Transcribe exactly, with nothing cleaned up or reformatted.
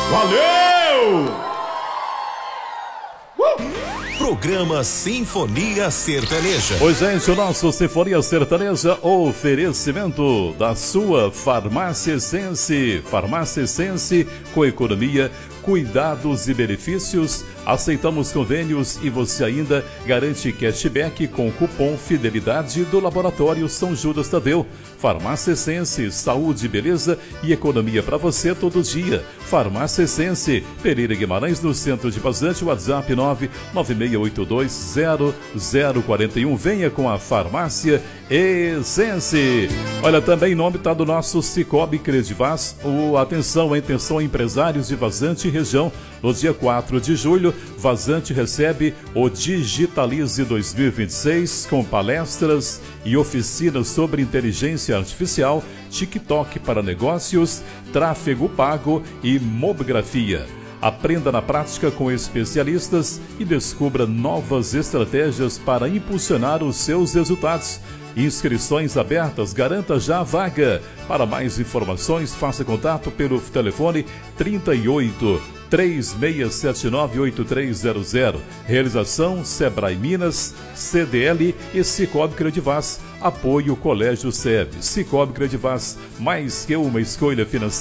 Valeu! Programa Sinfonia Sertaneja. Oi, gente, o nosso Sinfonia Sertaneja, oferecimento da sua Farmácia Essence. Farmácia Essence, com economia, cuidados e benefícios. Aceitamos convênios e você ainda garante cashback com cupom Fidelidade do Laboratório São Judas Tadeu. Farmácia Essence, saúde, beleza e economia para você todo dia. Farmácia Essence, Pereira Guimarães, no centro de Vazante, WhatsApp nove nove seis oito dois zero zero quatro um. Venha com a Farmácia Essence. Olha, também em nome tá do nosso Cicobi Credivaz. O, atenção, atenção, empresários de Vazante e região. No dia quatro de julho, Vazante recebe o Digitalize dois mil e vinte e seis, com palestras e oficinas sobre inteligência artificial, TikTok para negócios, tráfego pago e mobigrafia. Aprenda na prática com especialistas e descubra novas estratégias para impulsionar os seus resultados. Inscrições abertas, garanta já a vaga. Para mais informações, faça contato pelo telefone trinta e oito, três seis sete nove, oito três zero zero. Realização Sebrae Minas, C D L e Cicobi Credivaz. Apoio Colégio S E B. Cicobi Credivaz, mais que uma escolha financeira.